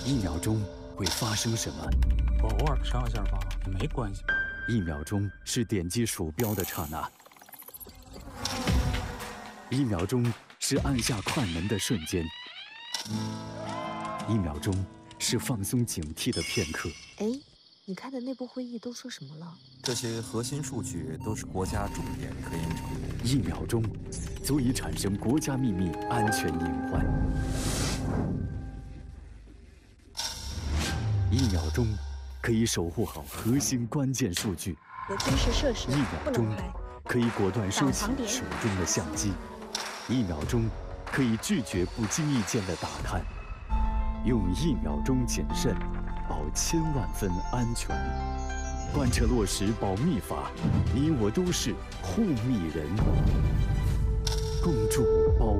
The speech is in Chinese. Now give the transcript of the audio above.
1秒钟会发生什么？ 我偶尔上一下吧，也没关系。 1秒钟是点击鼠标的刹那，1秒钟是按下快门的瞬间，1秒钟是放松警惕的片刻。 哎，你开的内部会议都说什么了？ 这些核心数据都是国家重点科研成果。 1秒钟足以产生国家秘密安全隐患。1秒钟可以守护好核心关键数据。 有军事设施 1秒钟可以果断收起点手中的相机。1秒钟可以拒绝不经意间的打探。用1秒钟谨慎，保1000万分安全。贯彻落实保密法，你我都是护密人。共筑